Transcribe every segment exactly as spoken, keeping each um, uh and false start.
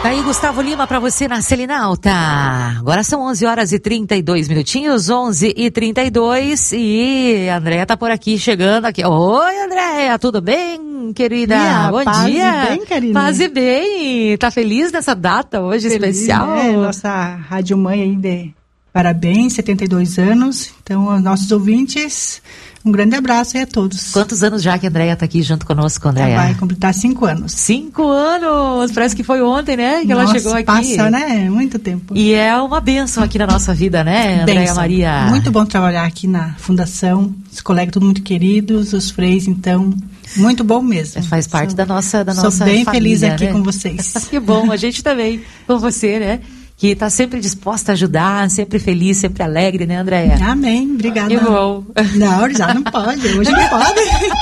Tá aí Gustavo Lima pra você na Selinalta. Agora são onze horas e trinta e dois minutinhos, onze e trinta e dois, e a Andréia tá por aqui, chegando aqui. Oi, Andréia, tudo bem, querida? Yeah, bom paz dia. Paz e bem, Karine. Paz e bem. Tá feliz nessa data hoje feliz, especial? Né? Nossa rádio mãe aí de parabéns, setenta e dois anos. Então, aos nossos ouvintes, um grande abraço aí a todos. Quantos anos já que a Andréia tá aqui junto conosco, Andréia? Vai completar cinco anos. Cinco anos! Parece que foi ontem, né? Que nossa, ela chegou aqui. Passa, né? Muito tempo. E é uma bênção aqui na nossa vida, né, Andréia Maria? Muito bom trabalhar aqui na Fundação. Os colegas todos muito queridos, os freios, então, muito bom mesmo. Faz parte sou, da nossa da Sou nossa bem família, feliz aqui né? com vocês. Que bom, a gente também com você, né? Que está sempre disposta a ajudar, sempre feliz, sempre alegre, né, Andréia? Amém, obrigada. Que bom. Não, já não pode, hoje não pode.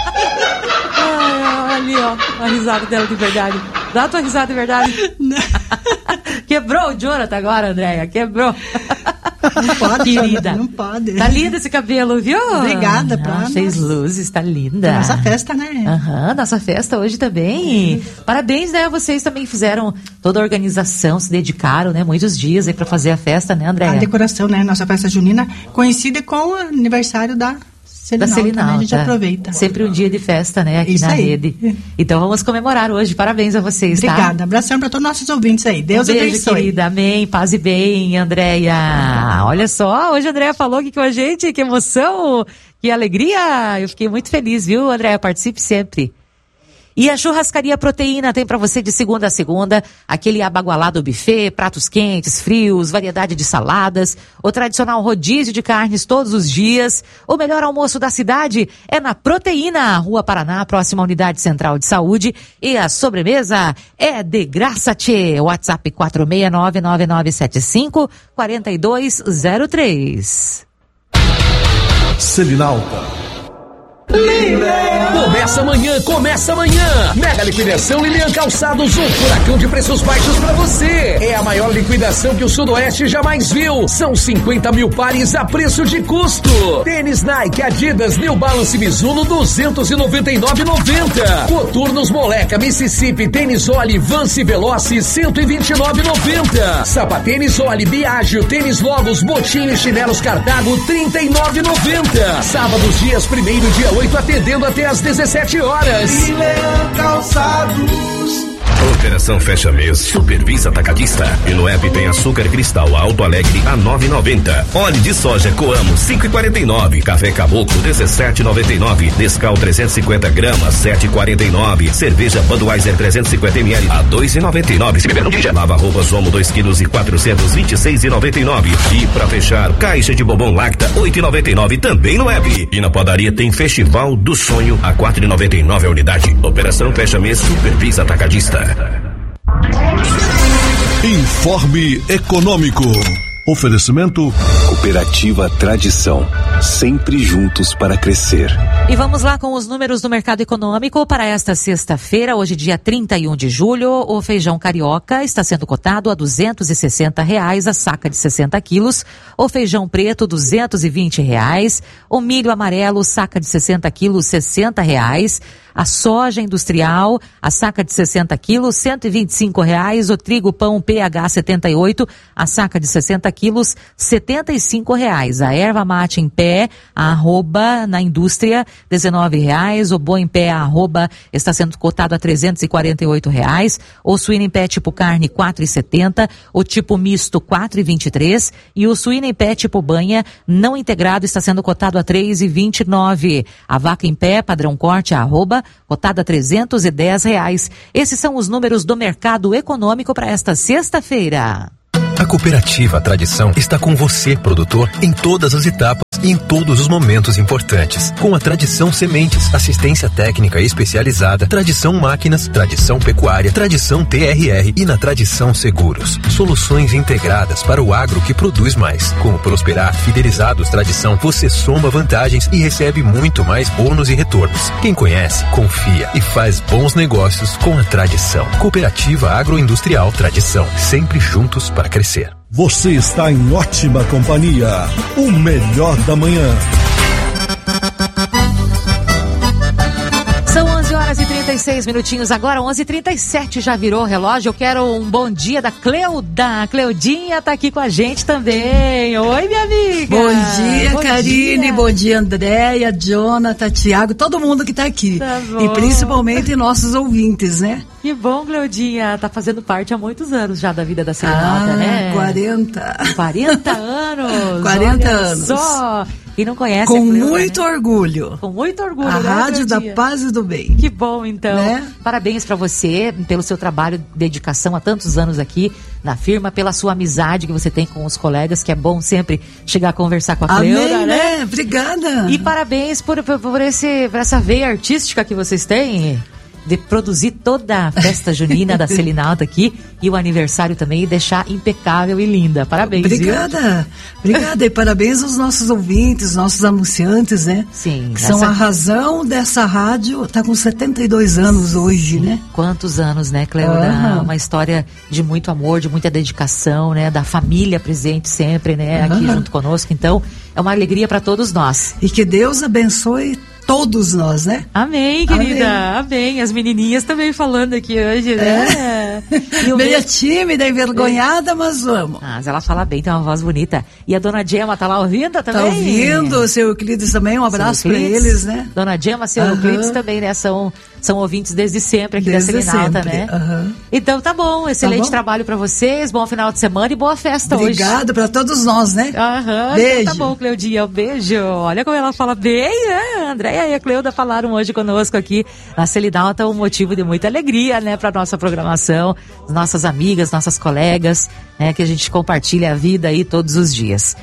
Ai, ali, ó, a risada dela de verdade. Dá a tua risada de verdade. Não. Quebrou o Jonathan agora, Andréia, quebrou. Não pode, querida. Não pode. Tá lindo esse cabelo, viu? Obrigada, pra ah, fez luzes, tá linda. Pra nossa festa, né? Aham, uhum, nossa festa hoje também. É. Parabéns, né? Vocês também fizeram toda a organização, se dedicaram, né? Muitos dias aí pra fazer a festa, né, Andréia? A decoração, né? Nossa festa junina coincide com o aniversário da Selinalta, da Selinalta, né? A gente aproveita. Sempre um dia de festa, né? Aqui Isso na aí. Rede. Então vamos comemorar hoje. Parabéns a vocês, tá? Obrigada. Abração para todos os nossos ouvintes aí. Deus um beijo, abençoe. Querida. Amém. Paz e bem, Andréia. Olha só, hoje a Andréia falou aqui com a gente. Que emoção, que alegria. Eu fiquei muito feliz, viu, Andréia? Participe sempre. E a Churrascaria Proteína tem para você de segunda a segunda aquele abagualado buffet, pratos quentes, frios, variedade de saladas, o tradicional rodízio de carnes todos os dias. O melhor almoço da cidade é na Proteína, Rua Paraná, próxima à Unidade Central de Saúde. E a sobremesa é de graça, tchê. WhatsApp quatro seis nove nove nove sete cinco quatro dois zero três. Selinalta. Começa amanhã, começa amanhã. Mega liquidação Lilian Calçados, um furacão de preços baixos pra você. É a maior liquidação que o Sudoeste jamais viu. São cinquenta mil pares a preço de custo. Tênis Nike, Adidas, New Balance, Mizuno, duzentos e noventa e nove reais e noventa centavos. Coturnos Moleca, Mississippi, Tênis Oli, Vance Veloce, cento e vinte e nove reais e noventa centavos. Sapatênis Oli, Biagio, Tênis Logos, Botinho e Chinelos Cartago, trinta e nove reais e noventa centavos. Sábados, dias primeiro, dia oito, atendendo até às dezessete horas. Lilian Calçados. Operação Fecha Mês, Supervisa Atacadista. E no app tem açúcar cristal Alto Alegre a nove reais e noventa centavos. Óleo de soja Coamo cinco reais e quarenta e nove centavos. Café Caboclo dezessete reais e noventa e nove centavos. Nescau trezentos e cinquenta gramas sete reais e quarenta e nove centavos. Cerveja Budweiser trezentos e cinquenta mililitros a dois reais e noventa e nove centavos. Se beber não dirija. Lava roupas Omo dois quilos e quatrocentos e vinte e seis reais e noventa e nove centavos. E pra fechar, caixa de bombom Lacta oito reais e noventa e nove centavos também no app. E na padaria tem Festival do Sonho a quatro reais e noventa e nove centavos a unidade. Operação Fecha Mês, Supervisa Atacadista. Informe Econômico. Oferecimento Cooperativa Tradição, sempre juntos para crescer. E vamos lá com os números do mercado econômico para esta sexta-feira, hoje dia trinta e um de julho. O feijão carioca está sendo cotado a duzentos e sessenta reais a saca de sessenta quilos. O feijão preto duzentos e vinte reais. O milho amarelo saca de sessenta quilos sessenta reais. A soja industrial, a saca de sessenta quilos, cento e vinte e cinco reais. O trigo pão P H setenta e oito, a saca de sessenta quilos, setenta e cinco reais. A erva mate em pé, a arroba na indústria, dezenove reais. O boi em pé, a arroba, está sendo cotado a trezentos e quarenta e oito reais. O suíno em pé tipo carne, quatro reais e setenta. O tipo misto, quatro reais e vinte e três. E o suíno em pé tipo banha, não integrado, está sendo cotado a três reais e vinte e nove. A vaca em pé, padrão corte, a arroba, cotada a trezentos e dez reais. Esses são os números do mercado econômico para esta sexta-feira. A Cooperativa Tradição está com você, produtor, em todas as etapas e em todos os momentos importantes. Com a Tradição Sementes, assistência técnica especializada, Tradição Máquinas, Tradição Pecuária, Tradição T R R e na Tradição Seguros. Soluções integradas para o agro que produz mais. Com o Prosperar Fidelizados Tradição, você soma vantagens e recebe muito mais bônus e retornos. Quem conhece, confia e faz bons negócios com a Tradição. Cooperativa Agroindustrial Tradição, sempre juntos para crescer. Você está em ótima companhia. O melhor da manhã. São onze horas e trinta quarenta e seis minutinhos agora, onze e trinta e sete, já virou o relógio. Eu quero um bom dia da Cleuda. A Cleudinha tá aqui com a gente também. Oi, minha amiga. Bom dia, bom Karine. Dia. Bom dia, Andréia, Jonathan, Tiago, todo mundo que tá aqui. Tá bom. E principalmente nossos ouvintes, né? Que bom, Cleudinha. Tá fazendo parte há muitos anos já da vida da Serenata, ah, né? quarenta. quarenta anos. quarenta Olha anos. Só. E não conhece Com a Cleuda, muito né? orgulho. Com muito orgulho, A né, Rádio da Cleudinha? Paz e do Bem. Que bom, então. Né? Parabéns pra você pelo seu trabalho, dedicação há tantos anos aqui na firma, pela sua amizade que você tem com os colegas, que é bom sempre chegar a conversar com a Amém, Cleuda, né? né? Obrigada. E parabéns por, por, por, esse, por essa veia artística que vocês têm, de produzir toda a festa junina da Selinalta aqui e o aniversário também, e deixar impecável e linda. Parabéns. Obrigada. Viu? Obrigada. E parabéns aos nossos ouvintes, nossos anunciantes, né? Sim. Que são essa... a razão dessa rádio. Tá com setenta e dois anos hoje, né? Quantos anos, né, Cleuda? Uhum. Uma história de muito amor, de muita dedicação, né? Da família presente sempre, né? Aqui Uhum. junto conosco. Então, é uma alegria para todos nós. E que Deus abençoe todos nós, né? Amém, querida. Amém. Amém. As menininhas também falando aqui hoje, né? É. E o Meia meu... tímida, envergonhada, mas vamos. Ah, mas ela fala bem, tem uma voz bonita. E a dona Gemma tá lá ouvindo também? Tá ouvindo, o seu Euclides também, um abraço para eles, né? Dona Gemma, seu Uhum. Euclides também, né? São, são ouvintes desde sempre aqui Desde da Selinalta, sempre. né? Uhum. Então tá bom, excelente Tá bom? trabalho pra vocês, bom final de semana e boa festa hoje. Obrigada para todos nós, né? Aham, Beijo. então tá bom, Cleudinha, um beijo. Olha como ela fala bem, né? A Andréia e a Cleuda falaram hoje conosco aqui na Selinalta, um motivo de muita alegria, né, pra nossa programação, nossas amigas, nossas colegas, né, que a gente compartilha a vida aí todos os dias.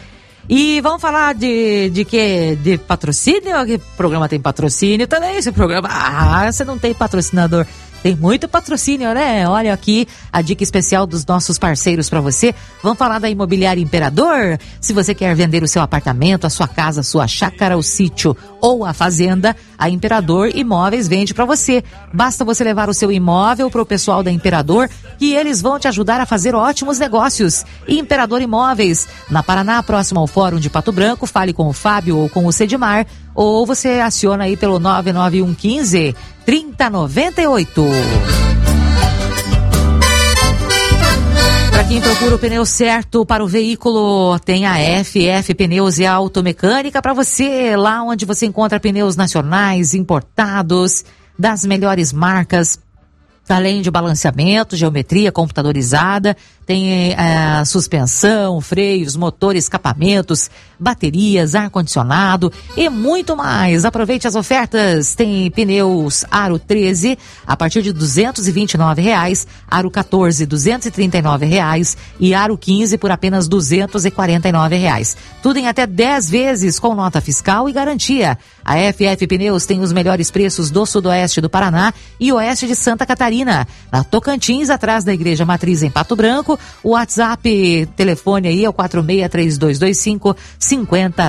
E vamos falar de, de que? De patrocínio? Que programa tem patrocínio também? Esse programa, ah, você não tem patrocinador. Tem muito patrocínio, né? Olha aqui a dica especial dos nossos parceiros para você. Vamos falar da Imobiliária Imperador? Se você quer vender o seu apartamento, a sua casa, a sua chácara, o sítio ou a fazenda, a Imperador Imóveis vende para você. Basta você levar o seu imóvel para o pessoal da Imperador e eles vão te ajudar a fazer ótimos negócios. Imperador Imóveis, na Paraná, próximo ao Fórum de Pato Branco. Fale com o Fábio ou com o Cedimar, ou você aciona aí pelo nove nove um um cinco, trinta noventa e oito. Para quem procura o pneu certo para o veículo, tem a F F Pneus e Automecânica para você, lá onde você encontra pneus nacionais, importados, das melhores marcas, além de balanceamento, geometria computadorizada, tem é, suspensão, freios, motor, escapamentos, baterias, ar-condicionado e muito mais. Aproveite as ofertas. Tem pneus Aro treze a partir de duzentos e vinte e nove reais, Aro quatorze, duzentos e trinta e nove reais e Aro quinze por apenas duzentos e quarenta e nove reais. Tudo em até dez vezes com nota fiscal e garantia. A F F Pneus tem os melhores preços do sudoeste do Paraná e oeste de Santa Catarina. Na Tocantins, atrás da Igreja Matriz em Pato Branco, o WhatsApp, telefone aí é o quatro seis três dois dois cinco, cinco zero